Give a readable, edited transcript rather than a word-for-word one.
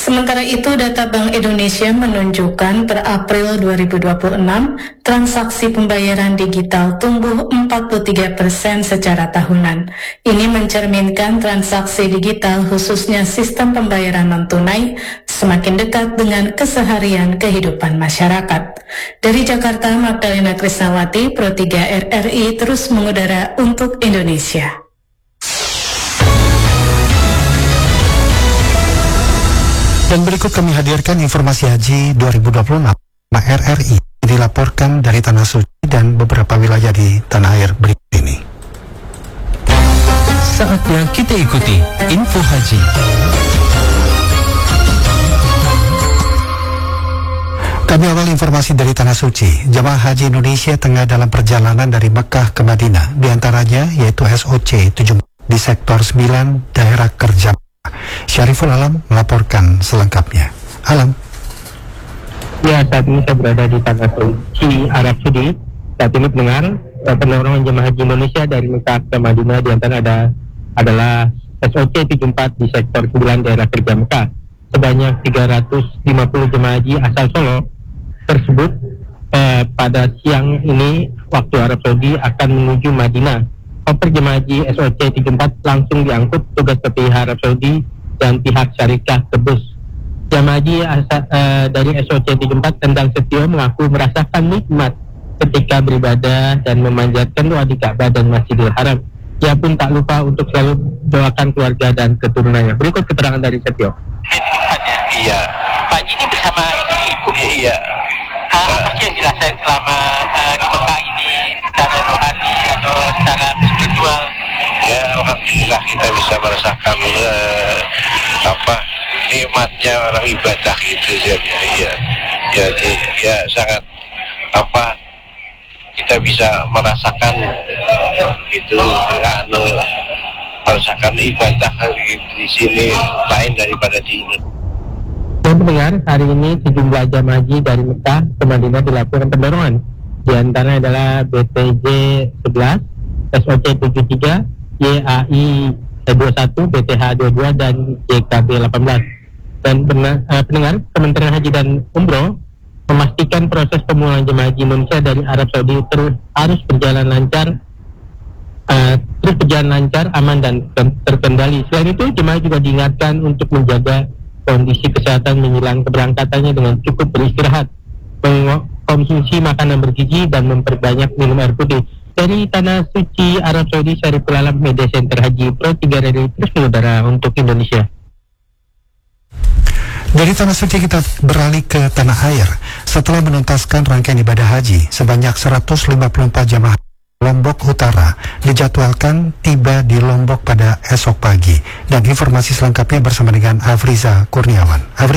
Sementara itu, data Bank Indonesia menunjukkan per April 2026, transaksi pembayaran digital tumbuh 43% secara tahunan. Ini mencerminkan transaksi digital khususnya sistem pembayaran non-tunai semakin dekat dengan keseharian kehidupan masyarakat. Dari Jakarta, Magdalena Krisnawati, Pro 3 RRI terus mengudara untuk Indonesia. Dan berikut kami hadirkan informasi haji 2026 RRI dilaporkan dari Tanah Suci dan beberapa wilayah di tanah air berikut ini. Saatnya kita ikuti info haji. Kami awal informasi dari Tanah Suci. Jemaah Haji Indonesia tengah dalam perjalanan dari Mekah ke Madinah, diantaranya yaitu SOC 7 di sektor 9 daerah kerja. Syariful Alam melaporkan selengkapnya. Alam. Ya, saat ini saya berada di Tanah Suci, Arab Saudi. Saat ini pendengar, penerbangan jemaah haji Indonesia dari Mekah ke Madinah di antara adalah SOC 74 di sektor 9 daerah kerja Mekah. Sebanyak 350 jemaah haji asal Solo tersebut pada siang ini waktu Arab Saudi akan menuju Madinah. Koper jemaah haji SOC 74 langsung diangkut tugas PPIH Arab Saudi dan pihak syarikat ke bus. Jemaah haji dari SOC 74 Kendal Setio mengaku merasakan nikmat ketika beribadah dan memanjatkan doa di Ka'bah dan Masjidil Haram. Ia pun tak lupa untuk selalu doakan keluarga dan keturunannya. Berikut keterangan dari Setio. Iya. Pak Haji ini bersama ibu. Iya. Apa sih yang dirasain selama di Mekah ini secara rohani atau secara spiritual? Ya, alhamdulillah kita bisa merasakan nikmatnya orang ibadah itu saja. Iya. Jadi ya sangat kita bisa merasakan itu merasakan ibadah di sini lain daripada di Indonesia. Dan pendengar, hari ini sejumlah jemaah haji dari Mekah ke Madinah dilakukan pendorongan. Di antaranya adalah BTJ 11, SOC 73, YAI 21, BTH 22, dan JKB 18. Dan pendengar, Kementerian Haji dan Umroh memastikan proses pemulangan jemaah haji Indonesia dari Arab Saudi harus berjalan lancar, aman dan terkendali. Selain itu, jemaah juga diingatkan untuk menjaga kondisi kesehatan menjelang keberangkatannya dengan cukup beristirahat, mengkonsumsi makanan bergizi dan memperbanyak minum air putih. Dari Tanah Suci Arab Saudi, Syariful Alam, Media Center Haji Pro 3 RRI terus mengudara untuk Indonesia. Dari Tanah Suci kita beralih ke tanah air. Setelah menuntaskan rangkaian ibadah haji, sebanyak 154 jamaah Lombok Utara dijadwalkan tiba di Lombok pada esok pagi. Dan informasi selengkapnya bersama dengan Afriza Kurniawan.